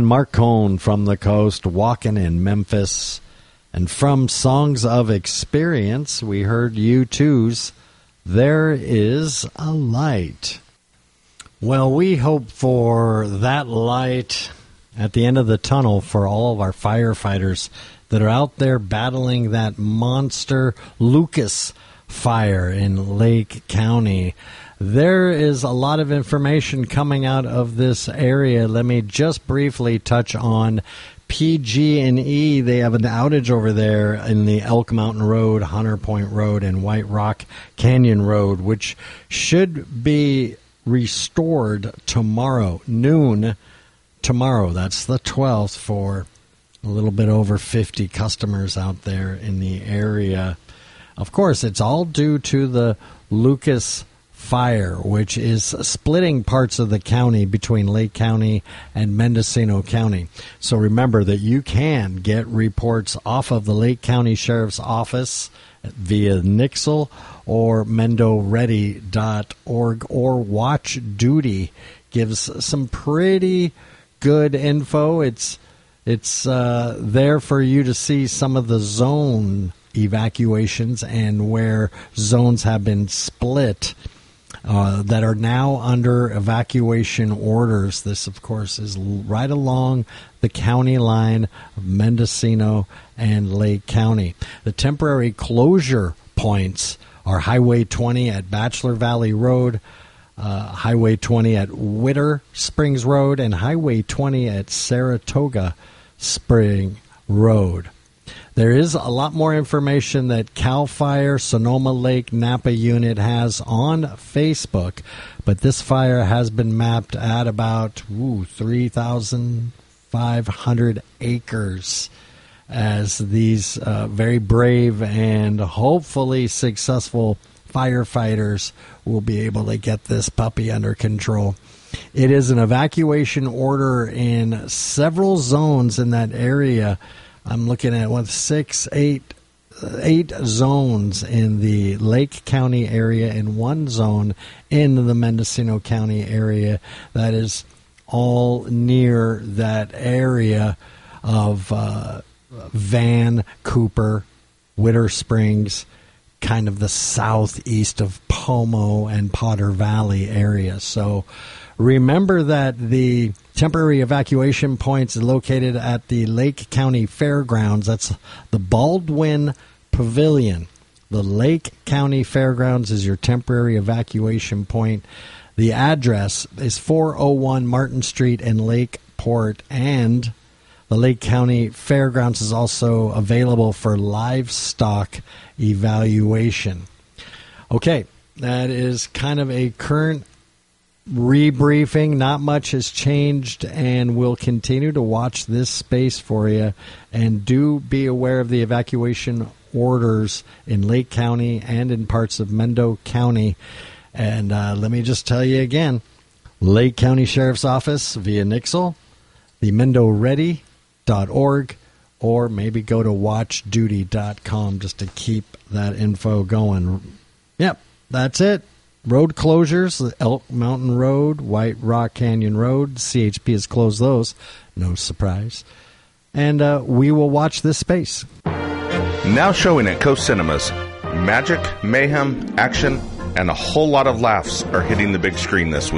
Mark Cohn from the coast, Walking in Memphis. And from Songs of Experience, we heard U2's There Is a Light. Well, we hope for that light at the end of the tunnel for all of our firefighters that are out there battling that monster Lucas fire in Lake County. There is a lot of information coming out of this area. Let me just briefly touch on PG&E. They have an outage over there in the Elk Mountain Road, Hunter Point Road, and White Rock Canyon Road, which should be restored tomorrow, noon tomorrow. That's the 12th for a little bit over 50 customers out there in the area. Of course, it's all due to the Lucas fire, which is splitting parts of the county between Lake County and Mendocino County. So remember that you can get reports off of the Lake County Sheriff's Office via Nixle or mendoready.org, or Watch Duty gives some pretty good info. It's there for you to see some of the zone evacuations and where zones have been split that are now under evacuation orders. This, of course, is right along the county line of Mendocino and Lake County. The temporary closure points are Highway 20 at Bachelor Valley Road, Highway 20 at Witter Springs Road, and Highway 20 at Saratoga Spring Road. There is a lot more information that CAL FIRE Sonoma Lake Napa unit has on Facebook, but this fire has been mapped at about 3,500 acres as these very brave and hopefully successful firefighters will be able to get this puppy under control. It is an evacuation order in several zones in that area. I'm looking at eight zones in the Lake County area and one zone in the Mendocino County area that is all near that area of Van, Cooper, Witter Springs, kind of the southeast of Pomo and Potter Valley area. So remember that the temporary evacuation points are located at the Lake County Fairgrounds. That's the Baldwin Pavilion. The Lake County Fairgrounds is your temporary evacuation point. The address is 401 Martin Street in Lakeport, and the Lake County Fairgrounds is also available for livestock evaluation. Okay, that is kind of a current rebriefing. Not much has changed, and we'll continue to watch this space for you. And do be aware of the evacuation orders in Lake County and in parts of Mendo County. And let me just tell you again, Lake County Sheriff's Office via Nixle, the mendoready.org, or maybe go to watchduty.com just to keep that info going. Yep, that's it. Road closures, Elk Mountain Road, White Rock Canyon Road. CHP has closed those. No surprise. And we will watch this space. Now showing at Coast Cinemas, magic, mayhem, action, and a whole lot of laughs are hitting the big screen this week.